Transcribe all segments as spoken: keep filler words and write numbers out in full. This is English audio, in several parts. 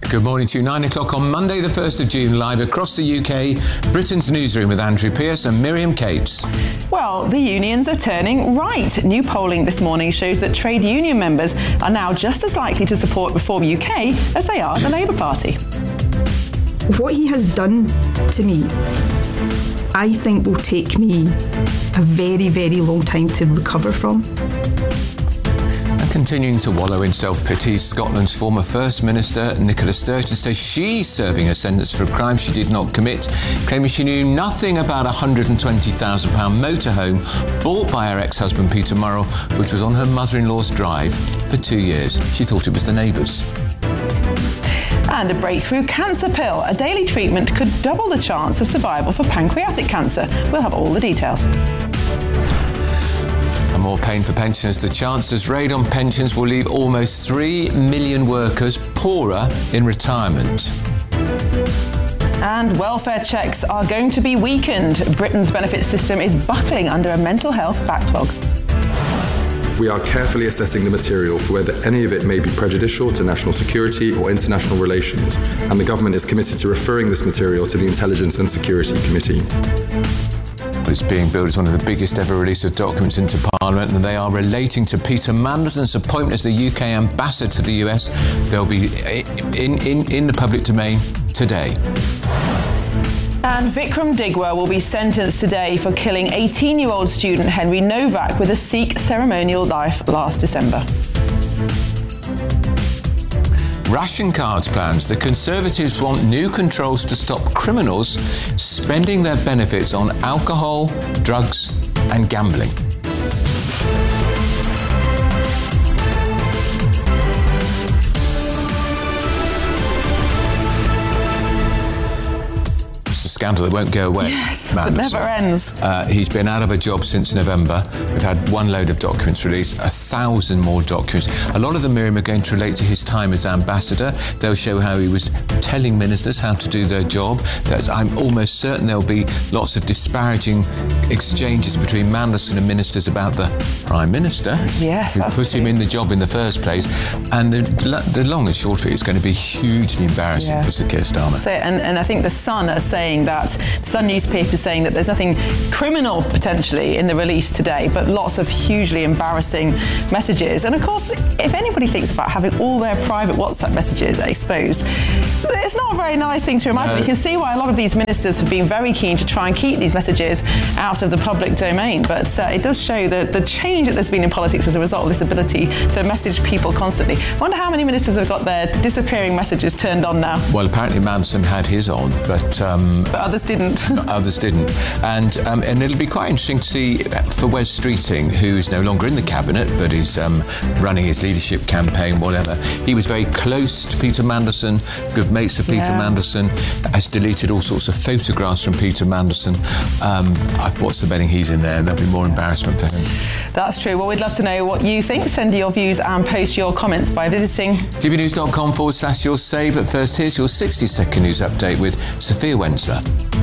Good morning to you. Nine o'clock on Monday, the first of June, live across the U K, Britain's newsroom with Andrew Pearce and Miriam Cates. Well, the unions are turning right. New polling this morning shows that trade union members are now just as likely to support Reform U K as they are the Labour Party. What he has done to me, I think will take me a very, very long time to recover from. Continuing to wallow in self-pity, Scotland's former First Minister, Nicola Sturgeon, says she's serving a sentence for a crime she did not commit, claiming she knew nothing about a one hundred twenty thousand pounds motorhome bought by her ex-husband Peter Murrell, which was on her mother-in-law's drive for two years. She thought it was the neighbours. And a breakthrough cancer pill. A daily treatment could double the chance of survival for pancreatic cancer. We'll have all the details. And more pain for pensioners. The Chancellor's raid on pensions will leave almost three million workers poorer in retirement. And welfare checks are going to be weakened. Britain's benefit system is buckling under a mental health backlog. We are carefully assessing the material for whether any of it may be prejudicial to national security or international relations, and the government is committed to referring this material to the Intelligence and Security Committee. It's being billed as one of the biggest ever release of documents into Parliament, and they are relating to Peter Mandelson's appointment as the U K ambassador to the U S. They'll be in, in, in the public domain today. And Vikram Digwa will be sentenced today for killing eighteen-year-old student Henry Novak with a Sikh ceremonial knife last December. Ration cards plans. The Conservatives want new controls to stop criminals spending their benefits on alcohol, drugs and gambling. Scandal that won't go away. Yes, it never ends. Uh, he's been out of a job since November. We've had one load of documents released, a thousand more documents. A lot of them, Miriam, are going to relate to his time as ambassador. They'll show how he was telling ministers how to do their job. That's, I'm almost certain there'll be lots of disparaging exchanges between Mandelson and ministers about the Prime Minister, yes, who put true. him in the job in the first place. And the, the long and short of it is going to be hugely embarrassing yeah. for Sir Keir Starmer. So, and, and I think the Sun are saying that the Sun newspaper is saying that there's nothing criminal potentially in the release today, but lots of hugely embarrassing messages. And of course, if anybody thinks about having all their private WhatsApp messages exposed, it's not a very nice thing to imagine. No. You can see why a lot of these ministers have been very keen to try and keep these messages out of the public domain. But uh, it does show the, the change that there's been in politics as a result of this ability to message people constantly. I wonder how many ministers have got their disappearing messages turned on now. Well, apparently Mandelson had his on, but... Um, but others didn't. Others didn't. And um, and it'll be quite interesting to see for Wes Streeting, who's no longer in the cabinet, but is um, running his leadership campaign, whatever. He was very close to Peter Mandelson, good mates of Peter yeah. Mandelson, has deleted all sorts of photographs from Peter Mandelson. Um, what's the betting he's in there? There'll be more embarrassment for him. That's true. Well, we'd love to know what you think. Send your views and post your comments by visiting tvnews.com forward slash your say. But first, here's your sixty second news update with Sophia Wensler.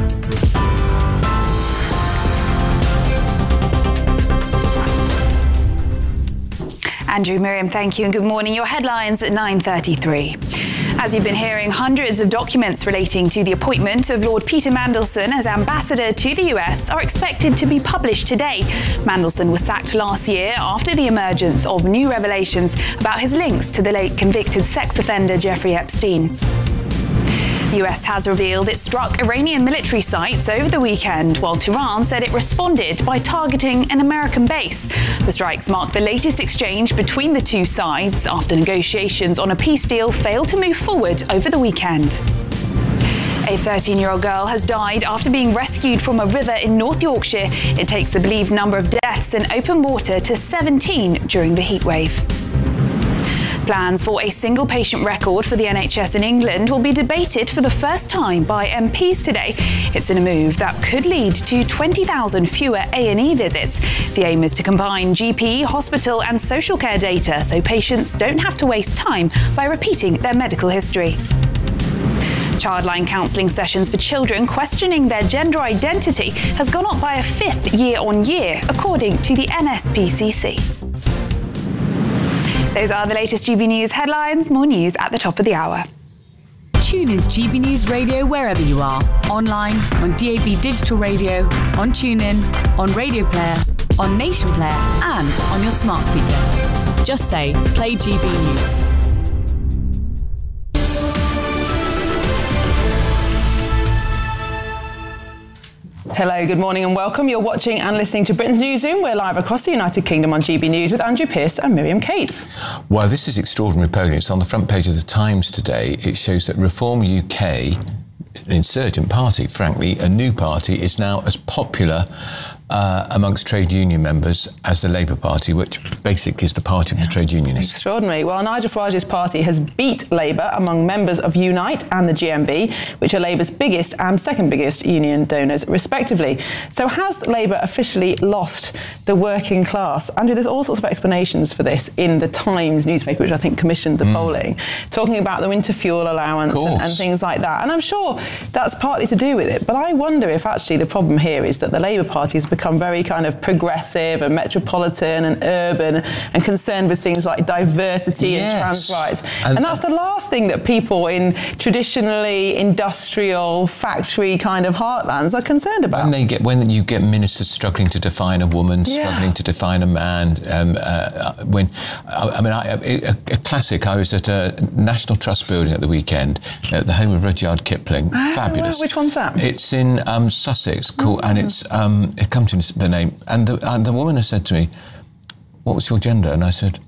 Andrew, Miriam, thank you and good morning. Your headlines at nine thirty-three. As you've been hearing, hundreds of documents relating to the appointment of Lord Peter Mandelson as ambassador to the U S are expected to be published today. Mandelson was sacked last year after the emergence of new revelations about his links to the late convicted sex offender Jeffrey Epstein. The U S has revealed it struck Iranian military sites over the weekend, while Tehran said it responded by targeting an American base. The strikes mark the latest exchange between the two sides after negotiations on a peace deal failed to move forward over the weekend. A thirteen-year-old girl has died after being rescued from a river in North Yorkshire. It takes the believed number of deaths in open water to seventeen during the heatwave. Plans for a single patient record for the N H S in England will be debated for the first time by M Ps today. It's in a move that could lead to twenty thousand fewer A and E visits. The aim is to combine G P, hospital and social care data so patients don't have to waste time by repeating their medical history. Childline counselling sessions for children questioning their gender identity has gone up by a fifth year on year, according to the N S P C C. Those are the latest G B News headlines. More news at the top of the hour. Tune into G B News Radio wherever you are. Online, on D A B Digital Radio, on TuneIn, on Radio Player, on Nation Player, and on your smart speaker. Just say, play G B News. Hello, good morning and welcome. You're watching and listening to Britain's Newsroom. We're live across the United Kingdom on G B News with Andrew Pierce and Miriam Cates. Well, this is extraordinary polling. It's on the front page of the Times today. It shows that Reform U K, an insurgent party, frankly, a new party, is now as popular Uh, amongst trade union members as the Labour Party, which basically is the party of yeah. the trade unionists. Extraordinary. Well, Nigel Farage's party has beat Labour among members of Unite and the G M B, which are Labour's biggest and second biggest union donors, respectively. So has Labour officially lost the working class? Andrew, there's all sorts of explanations for this in the Times newspaper, which I think commissioned the mm. polling, talking about the winter fuel allowance and, and things like that. And I'm sure that's partly to do with it. But I wonder if actually the problem here is that the Labour Party has become become very kind of progressive and metropolitan and urban and concerned with things like diversity yes. and trans rights. And, and that's the last thing that people in traditionally industrial, factory kind of heartlands are concerned about. When, they get, when you get ministers struggling to define a woman, yeah. struggling to define a man, um, uh, when I, I mean, I, a, a classic, I was at a National Trust building at the weekend, at the home of Rudyard Kipling. Oh, Fabulous. Which one's that? It's in um, Sussex, cool, oh. and it's um, it comes to the name, and the, and the woman has said to me, "What was your gender?" And I said,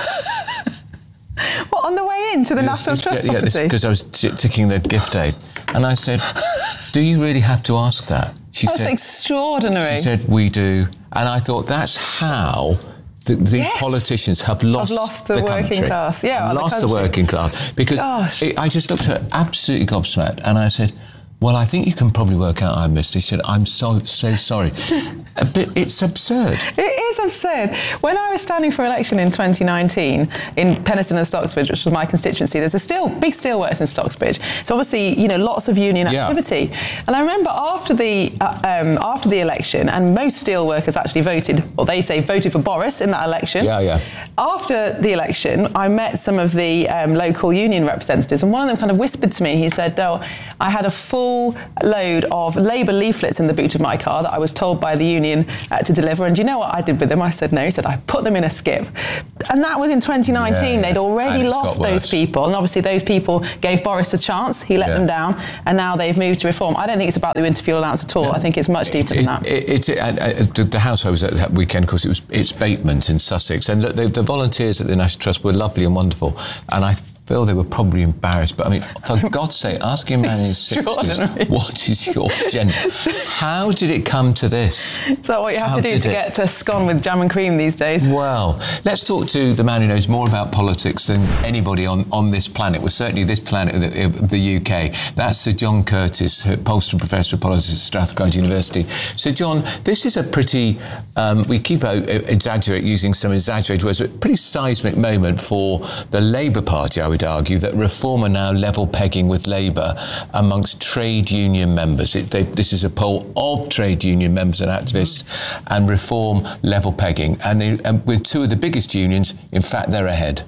"What, on the way into the this, National this, Trust yeah, property?" Because I was t- ticking the gift aid, and I said, "Do you really have to ask that?" She That's said, extraordinary. She said, "We do," and I thought that's how th- these yes. politicians have lost, have lost the, the working country. class. Yeah, lost the, the working class because it, I just looked at her absolutely gobsmacked, and I said, "Well, I think you can probably work out I missed." He said, "I'm so, so sorry." But it's absurd. It is absurd. When I was standing for election in twenty nineteen in Penistone and Stocksbridge, which was my constituency, there's a steel, big steelworks in Stocksbridge. So obviously, you know, lots of union yeah. activity. And I remember after the uh, um, after the election, and most steelworkers actually voted, or they say voted for Boris in that election. Yeah, yeah. After the election, I met some of the um, local union representatives, and one of them kind of whispered to me, he said, "Oh, I had a full load of Labour leaflets in the boot of my car that I was told by the union uh, to deliver, and do you know what I did with them?" I said, "No." He said, "I put them in a skip." And that was in twenty nineteen. Yeah, They'd already lost those people, and obviously those people gave Boris a chance. He let yeah. them down, and now they've moved to Reform. I don't think it's about the winter fuel allowance at all. Yeah. I think it's much deeper it, than that. It, it, uh, uh, the house I was at that weekend, of course, it was it's Batemans in Sussex, and look, the, the volunteers at the National Trust were lovely and wonderful, and I feel they were probably embarrassed. But I mean, for God's sake, asking a man in his sixties, what is your gender? How did it come to this? Is that what you have How to do to it? get to scone with jam and cream these days? Well, let's talk to the man who knows more about politics than anybody on, on this planet, well, certainly this planet of the, of the U K. That's Sir John Curtis, Polston Professor of Politics at Strathclyde University. Sir John, this is a pretty, um, we keep out, exaggerate using some exaggerated words, but pretty seismic moment for the Labour Party, I would argue, that Reform are now level pegging with Labour amongst trade union members. It, they, this is a poll of trade union members and activists, mm-hmm. and Reform level pegging. And, they, and with two of the biggest unions, in fact, they're ahead.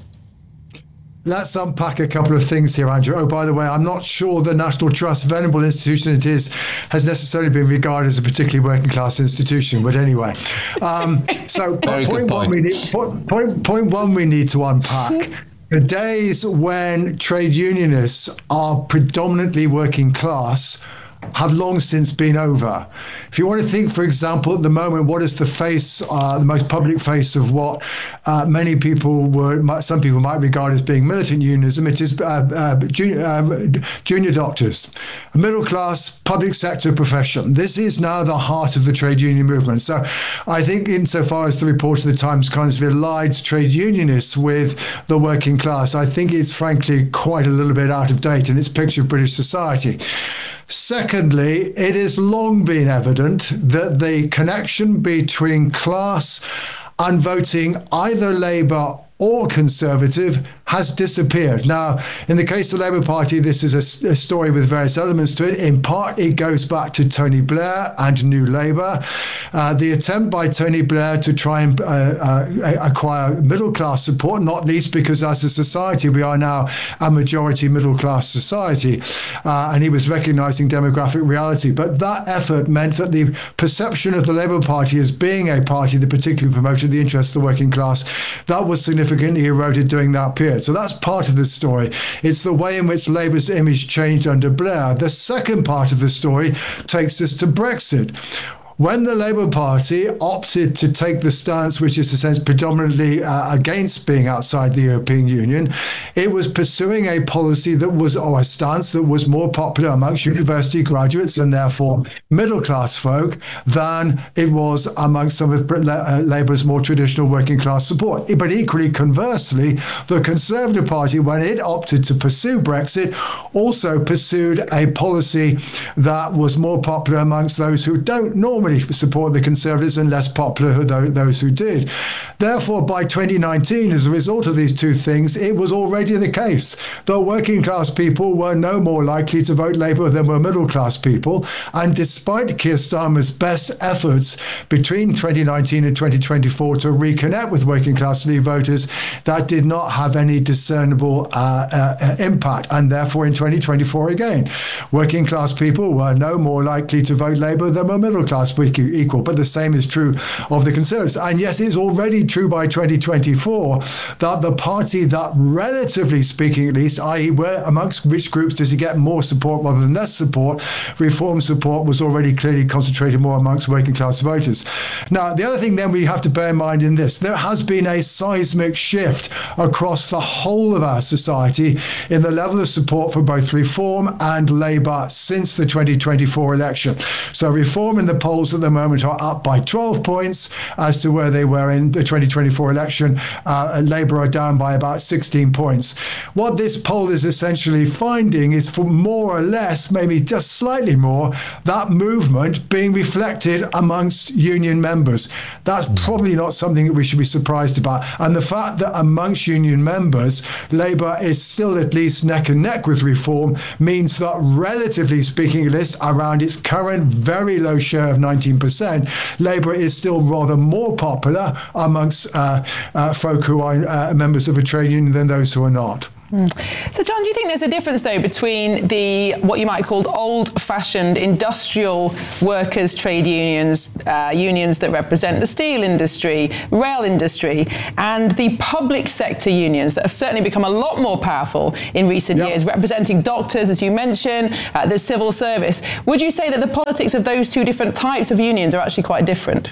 Let's unpack a couple of things here, Andrew. Oh, by the way, I'm not sure the National Trust, venerable institution it is, has necessarily been regarded as a particularly working class institution. But anyway, um, so Very point good one point. we need point, point, point one we need to unpack. The days when trade unionists are predominantly working class have long since been over. If you want to think, for example, at the moment, what is the face, uh, the most public face of what uh, many people were, some people might regard as being militant unionism, it is uh, uh, junior, uh, junior doctors, a middle class public sector profession. This is now the heart of the trade union movement. So I think insofar as the report of the Times kind of allies trade unionists with the working class, I think it's frankly quite a little bit out of date in its picture of British society. Secondly, it has long been evident that the connection between class and voting either Labour or Conservative has disappeared. Now, in the case of the Labour Party, this is a, a story with various elements to it. In part, it goes back to Tony Blair and New Labour. Uh, the attempt by Tony Blair to try and uh, uh, acquire middle-class support, not least because as a society, we are now a majority middle-class society. Uh, and he was recognising demographic reality. But that effort meant that the perception of the Labour Party as being a party that particularly promoted the interests of the working class, that was significantly eroded during that period. So that's part of the story. It's the way in which Labour's image changed under Blair. The second part of the story takes us to Brexit. When the Labour Party opted to take the stance, which is in a sense predominantly uh, against being outside the European Union, it was pursuing a policy that was, or a stance that was more popular amongst university graduates and therefore middle-class folk than it was amongst some of uh, Labour's more traditional working-class support. But equally conversely, the Conservative Party, when it opted to pursue Brexit, also pursued a policy that was more popular amongst those who don't normally support the Conservatives and less popular who those who did. Therefore, by twenty nineteen, as a result of these two things, it was already the case that working class people were no more likely to vote Labour than were middle class people. And despite Keir Starmer's best efforts between twenty nineteen and twenty twenty-four to reconnect with working class Leave voters, that did not have any discernible uh, uh, impact. And therefore, in twenty twenty-four again, working class people were no more likely to vote Labour than were middle class equal, but the same is true of the Conservatives. And yes, it's already true by twenty twenty-four that the party that, relatively speaking at least, that is where amongst which groups does it get more support rather than less support, Reform support was already clearly concentrated more amongst working class voters. Now, the other thing then we have to bear in mind in this, there has been a seismic shift across the whole of our society in the level of support for both Reform and Labour since the twenty twenty-four election. So Reform in the polls at the moment are up by twelve points as to where they were in the twenty twenty-four election. Uh, Labour are down by about sixteen points. What this poll is essentially finding is, for more or less, maybe just slightly more, that movement being reflected amongst union members. That's probably not something that we should be surprised about. And the fact that amongst union members, Labour is still at least neck and neck with Reform means that, relatively speaking, at least around its current very low share of nineteen percent, Labour is still rather more popular amongst uh, uh, folk who are uh, members of a trade union than those who are not. Mm. So, John, do you think there's a difference, though, between the what you might call old-fashioned industrial workers' trade unions, uh, unions that represent the steel industry, rail industry, and the public sector unions that have certainly become a lot more powerful in recent yep. years, representing doctors, as you mentioned, uh, the civil service? Would you say that the politics of those two different types of unions are actually quite different?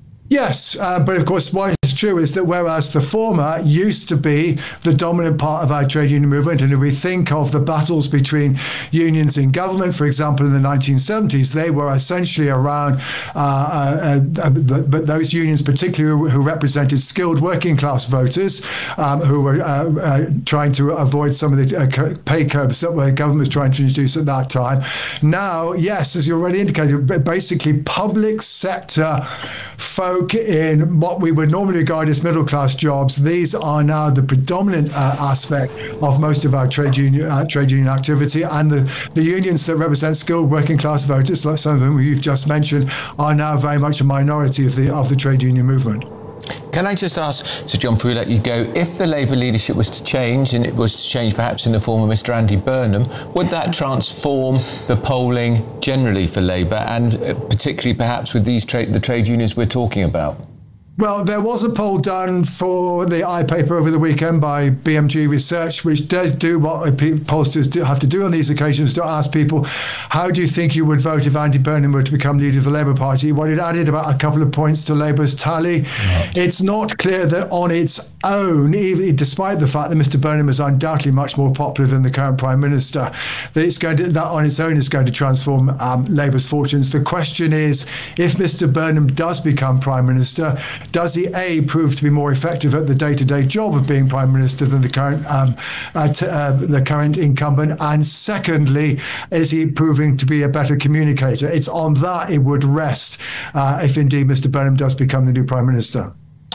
Yes, uh, but of course what is true is that whereas the former used to be the dominant part of our trade union movement, and if we think of the battles between unions in government, for example, in the nineteen seventies, they were essentially around, uh, uh, uh, but, but those unions particularly who represented skilled working class voters, um, who were uh, uh, trying to avoid some of the uh, pay curbs that the government was trying to introduce at that time. Now, yes, as you already indicated, basically public sector folk in what we would normally regard as middle-class jobs, these are now the predominant uh, aspect of most of our trade union uh, trade union activity, and the, the unions that represent skilled working-class voters, like some of them you've just mentioned, are now very much a minority of the of the trade union movement. Can I just ask, Sir John, before we let you go, if the Labour leadership was to change, and it was to change perhaps in the form of Mister Andy Burnham, would that transform the polling generally for Labour, and particularly perhaps with these tra- the trade unions we're talking about? Well, there was a poll done for the iPaper over the weekend by B M G Research, which did do what pollsters do have to do on these occasions, to ask people, how do you think you would vote if Andy Burnham were to become leader of the Labour Party? Well, it added about a couple of points to Labour's tally. Right. It's not clear that on its own, even despite the fact that Mister Burnham is undoubtedly much more popular than the current Prime Minister, that it's going to, that on its own is going to transform um, Labour's fortunes. The question is, if Mister Burnham does become Prime Minister, does he A, prove to be more effective at the day-to-day job of being Prime Minister than the current um, uh, t- uh, the current incumbent? And secondly, is he proving to be a better communicator? It's on that it would rest uh, if indeed Mister Burnham does become the new Prime Minister.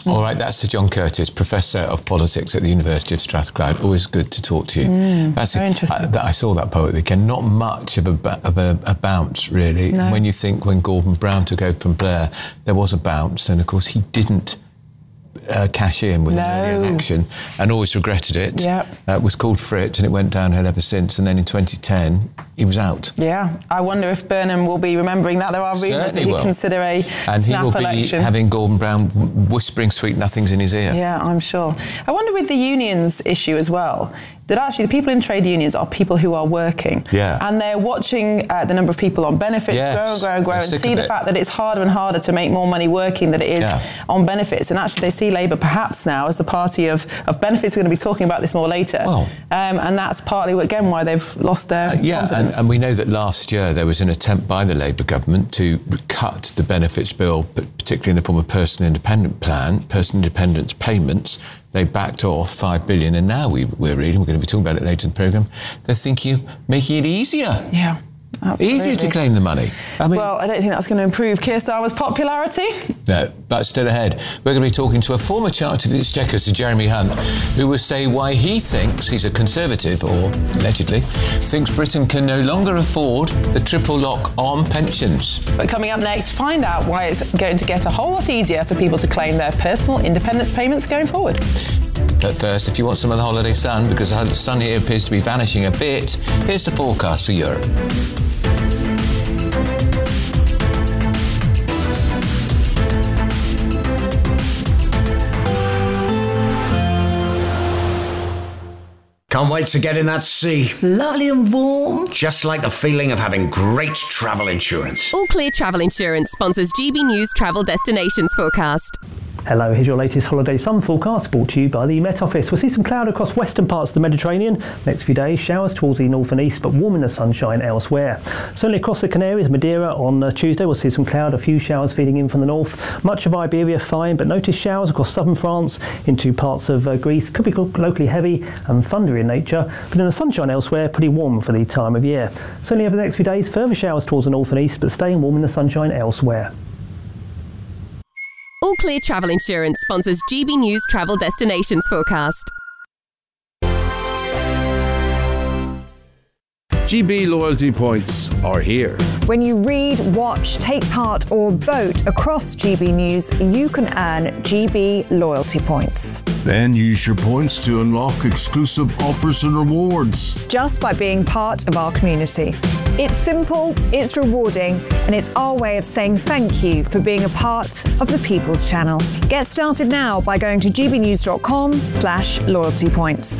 All right, that's Sir John Curtice, Professor of Politics at the University of Strathclyde. Always good to talk to you. Mm, that's very it. interesting. I, I saw that poet again. Not much of a of a, a bounce, really. No. When you think when Gordon Brown took over from Blair, there was a bounce, and of course he didn't Uh, cash in with no. an early election and always regretted it. Yep. Uh, was called for it and it went downhill ever since. And then in twenty ten, he was out. Yeah, I wonder if Burnham will be remembering that. There are rumours that he'd will. consider a and snap he will election. be having Gordon Brown whispering sweet nothings in his ear. Yeah, I'm sure. I wonder with the unions issue as well, that actually the people in trade unions are people who are working. Yeah. And they're watching uh, the number of people on benefits Yes. grow and grow and grow, They're and sick see of the it. fact that it's harder and harder to make more money working than it is Yeah. on benefits. And actually they see Labour perhaps now as the party of, of benefits. We're going to be talking about this more later. Well. Um, and that's partly, again, why they've lost their Uh, yeah, and, confidence. and we know that last year there was an attempt by the Labour government to cut the benefits bill, but particularly in the form of personal independent plan, personal independence payments. They backed off five billion, and now we, we're reading, we're going to be talking about it later in the programme, they're thinking of making it easier. Yeah. Absolutely. Easier to claim the money. I mean, well, I don't think that's going to improve Keir Starmer's popularity. No, but still ahead. We're going to be talking to a former Chancellor of the Exchequer, Sir Jeremy Hunt, who will say why he thinks, he's a Conservative, or allegedly, thinks Britain can no longer afford the triple lock on pensions. But coming up next, find out why it's going to get a whole lot easier for people to claim their personal independence payments going forward. But first, if you want some of the holiday sun, because the sun here appears to be vanishing a bit, here's the forecast for Europe. Can't wait to get in that sea. Lovely and warm. Just like the feeling of having great travel insurance. All Clear Travel Insurance sponsors G B News Travel Destinations Forecast. Hello, here's your latest holiday sun forecast brought to you by the Met Office. We'll see some cloud across western parts of the Mediterranean. Next few days, showers towards the north and east, but warm in the sunshine elsewhere. Certainly across the Canaries, Madeira on uh, Tuesday, we'll see some cloud, a few showers feeding in from the north. Much of Iberia fine, but notice showers across southern France into parts of uh, Greece. Could be locally heavy and thundery in nature, but in the sunshine elsewhere, pretty warm for the time of year. Certainly over the next few days, further showers towards the north and east, but staying warm in the sunshine elsewhere. All Clear Travel Insurance sponsors G B News Travel Destinations Forecast. G B loyalty points are here. When you read, watch, take part or vote across G B News, you can earn G B loyalty points. Then use your points to unlock exclusive offers and rewards. Just by being part of our community. It's simple, it's rewarding, and it's our way of saying thank you for being a part of the People's Channel. Get started now by going to gbnews.com slash loyalty points.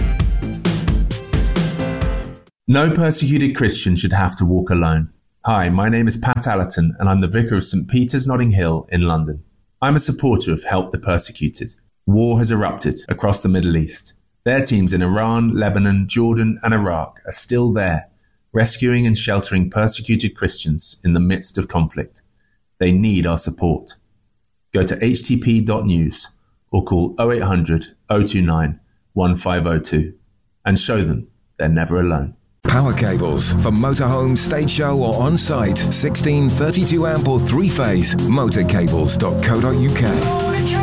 No persecuted Christian should have to walk alone. Hi, my name is Pat Allerton, and I'm the Vicar of St Peter's Notting Hill in London. I'm a supporter of Help the Persecuted. War has erupted across the Middle East. Their teams in Iran, Lebanon, Jordan, and Iraq are still there, rescuing and sheltering persecuted Christians in the midst of conflict. They need our support. Go to h t p dot news or call oh eight hundred, oh two nine, one five oh two and show them they're never alone. Power cables for motorhome, stage show or on-site. sixteen thirty-two amp or three-phase. motorcables dot co dot uk.